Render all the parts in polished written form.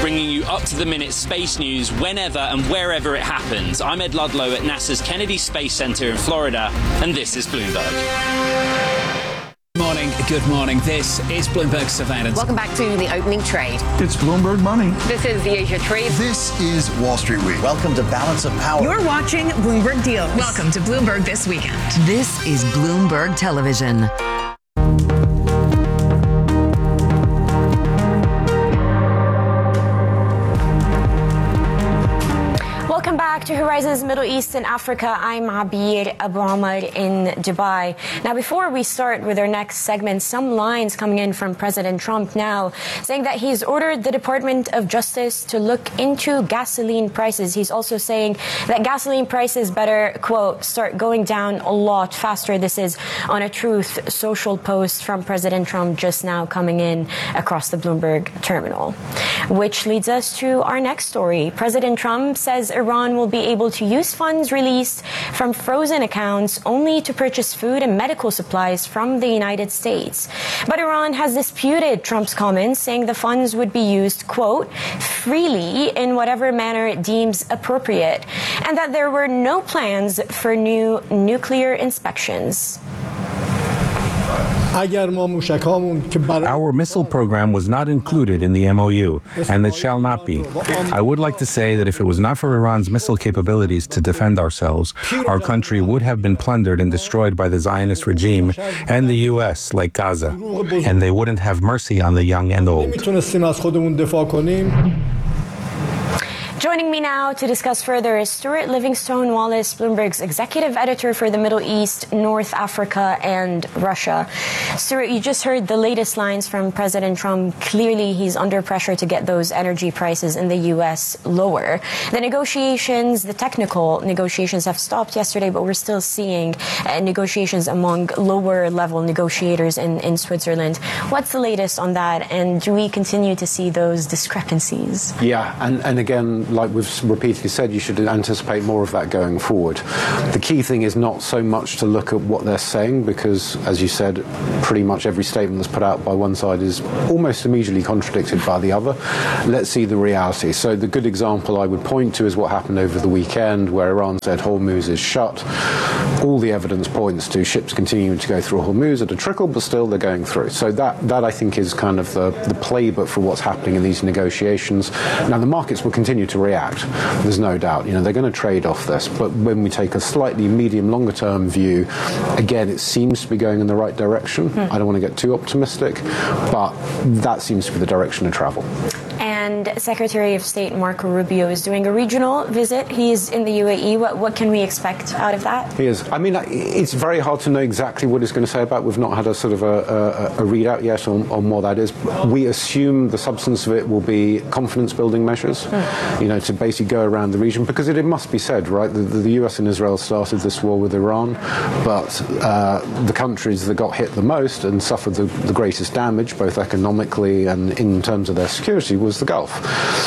bringing you up-to-the-minute space news whenever and wherever it happens. I'm Ed Ludlow at NASA's Kennedy Space Center in Florida, and this is Bloomberg. Good morning. This is Bloomberg Surveillance. Welcome back to the opening trade. It's Bloomberg Money. This is the Asia Trade. This is Wall Street Week. Welcome to Balance of Power. You're watching Bloomberg Deals. Welcome to Bloomberg This Weekend. This is Bloomberg Television. Welcome back to Horizons Middle East and Africa. I'm Abir Abu Ahmad in Dubai. Now, before we start with our next segment, some lines coming in from President Trump now saying that he's ordered the Department of Justice to look into gasoline prices. He's also saying that gasoline prices better, quote, start going down a lot faster. This is on a Truth Social post from President Trump just now coming in across the Bloomberg terminal. Which leads us to our next story. President Trump says Iran will be able to use funds released from frozen accounts only to purchase food and medical supplies from the United States. But Iran has disputed Trump's comments, saying the funds would be used, quote, freely in whatever manner it deems appropriate, and that there were no plans for new nuclear inspections. Our missile program was not included in the MOU, and it shall not be. I would like to say that if it was not for Iran's missile capabilities to defend ourselves, our country would have been plundered and destroyed by the Zionist regime and the U.S., like Gaza, and they wouldn't have mercy on the young and old. Joining me now to discuss further is Stuart Livingstone Wallace, Bloomberg's executive editor for the Middle East, North Africa, and Russia. Stuart, you just heard the latest lines from President Trump. Clearly, he's under pressure to get those energy prices in the U.S. lower. The negotiations, the technical negotiations have stopped yesterday, but we're still seeing negotiations among lower-level negotiators in Switzerland. What's the latest on that, and do we continue to see those discrepancies? Yeah, and again, like we've repeatedly said, you should anticipate more of that going forward. The key thing is not so much to look at what they're saying, because, as you said, pretty much every statement that's put out by one side is almost immediately contradicted by the other. Let's see the reality. So the good example I would point to is what happened over the weekend, where Iran said Hormuz is shut. All the evidence points to ships continuing to go through Hormuz at a trickle, but still they're going through. So that I think is kind of the playbook for what's happening in these negotiations. Now, the markets will continue to react. There's no doubt. They're going to trade off this. But when we take a slightly medium, longer term view, again, it seems to be going in the right direction. I don't want to get too optimistic, but that seems to be the direction of travel. And Secretary of State Marco Rubio is doing a regional visit. He's in the UAE. What can we expect out of that? He is. I mean, it's very hard to know exactly what he's going to say about it. We've not had a sort of a readout yet on what that is. We assume the substance of it will be confidence-building measures, to basically go around the region, because it must be said, right, the US and Israel started this war with Iran, but the countries that got hit the most and suffered the greatest damage, both economically and in terms of their security, was the Gulf.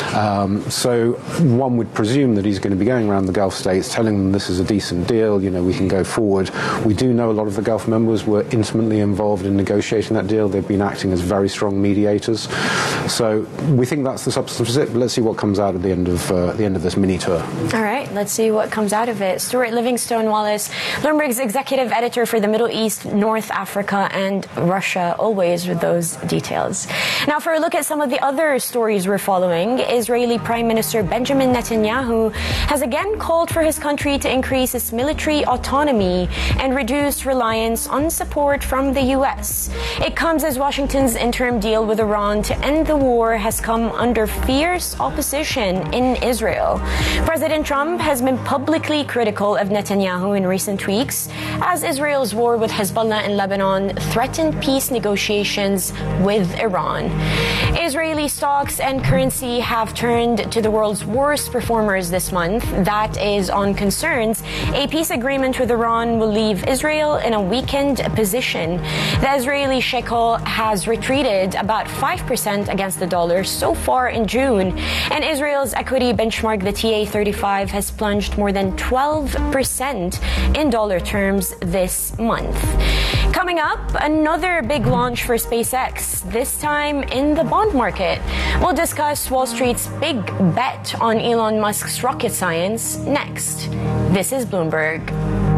So one would presume that he's going to be going around the Gulf states telling them this is a decent deal, we can go forward. We do know a lot of the Gulf members were intimately involved in negotiating that deal. They've been acting as very strong mediators. So we think that's the substance of it, but let's see what comes out at the end of this mini tour. All right, let's see what comes out of it. Stuart Livingstone Wallace, Bloomberg's executive editor for the Middle East, North Africa, and Russia, always with those details. Now, for a look at some of the other stories we're following, Israeli Prime Minister Benjamin Netanyahu has again called for his country to increase its military autonomy and reduce reliance on support from the U.S. It comes as Washington's interim deal with Iran to end the war has come under fierce opposition in Israel. President Trump has been publicly critical of Netanyahu in recent weeks as Israel's war with Hezbollah in Lebanon threatened peace negotiations with Iran. Israeli stocks and currency have turned to the world's worst performers this month. That is on concerns a peace agreement with Iran will leave Israel in a weakened position. The Israeli shekel has retreated about 5% against the dollar so far in June, and Israel's equity benchmark, the TA-35, has plunged more than 12% in dollar terms this month. Coming up, another big launch for SpaceX, this time in the bond market. We'll discuss Wall Street's big bet on Elon Musk's rocket science next. This is Bloomberg.